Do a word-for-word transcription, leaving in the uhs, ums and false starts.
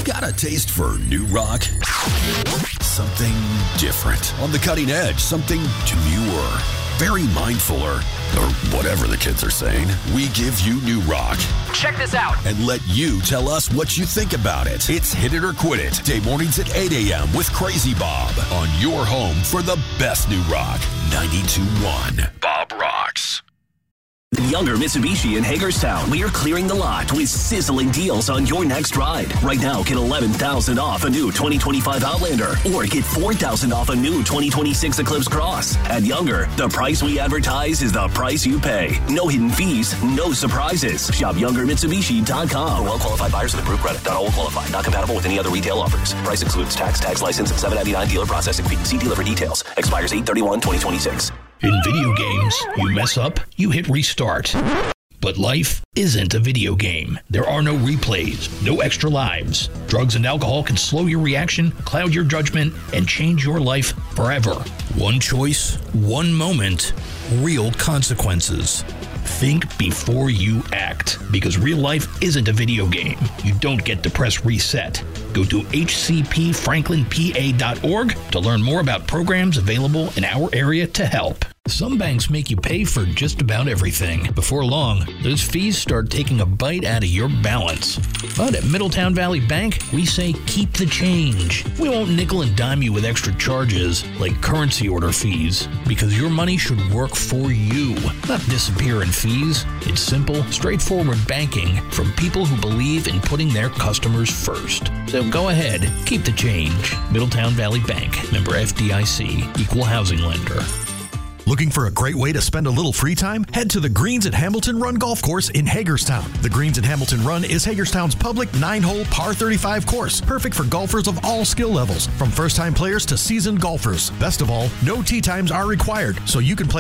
Got a taste for new rock? Something different. On the cutting edge, something demure. Very mindful, or, or whatever the kids are saying. We give you new rock. Check this out. And let you tell us what you think about it. It's Hit It or Quit It. Day mornings at eight a.m. with Crazy Bob on your home for the best new rock. ninety-two point one Bob Rocks. Younger Mitsubishi in Hagerstown. We are clearing the lot with sizzling deals on your next ride. Right now, get eleven thousand dollars off a new twenty twenty-five Outlander or get four thousand dollars off a new twenty twenty-six Eclipse Cross. At Younger, the price we advertise is the price you pay. No hidden fees, no surprises. Shop younger mitsubishi dot com. For well-qualified buyers with approved credit. Not all will qualify. Not compatible with any other retail offers. Price excludes tax, tax license, and seven ninety-nine dealer processing fee. See dealer for details. Expires eight thirty-one twenty twenty-six. In video games, you mess up, you hit restart. But life isn't a video game. There are no replays, no extra lives. Drugs and alcohol can slow your reaction, cloud your judgment, and change your life forever. One choice, one moment, real consequences. Think before you act, because real life isn't a video game. You don't get to press reset. Go to h c p franklin p a dot org to learn more about programs available in our area to help. Some banks make you pay for just about everything. Before long, those fees start taking a bite out of your balance. But at Middletown Valley Bank, we say keep the change. We won't nickel and dime you with extra charges like currency order fees, because your money should work for you, not disappear in fees. It's simple, straightforward banking from people who believe in putting their customers first. So go ahead, keep the change. Middletown Valley Bank, member F D I C, equal housing lender. Looking for a great way to spend a little free time? Head to the Greens at Hamilton Run Golf Course in Hagerstown. The Greens at Hamilton Run is Hagerstown's public nine-hole par thirty-five course, perfect for golfers of all skill levels, from first-time players to seasoned golfers. Best of all, no tee times are required, so you can play